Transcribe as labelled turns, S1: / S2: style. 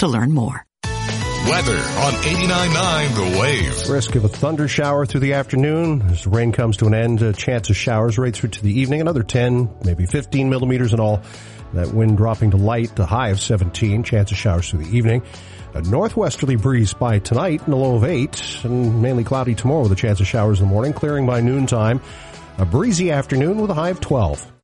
S1: to learn more.
S2: Weather on 89.9 The Wave.
S3: Risk of a thunder shower through the afternoon. As the rain comes to an end, a chance of showers right through to the evening. Another 10, maybe 15 millimeters in all. That wind dropping to light, a high of 17. Chance of showers through the evening. A northwesterly breeze by tonight and a low of 8. And mainly cloudy tomorrow with a chance of showers in the morning. Clearing by noontime. A breezy afternoon with a high of 12.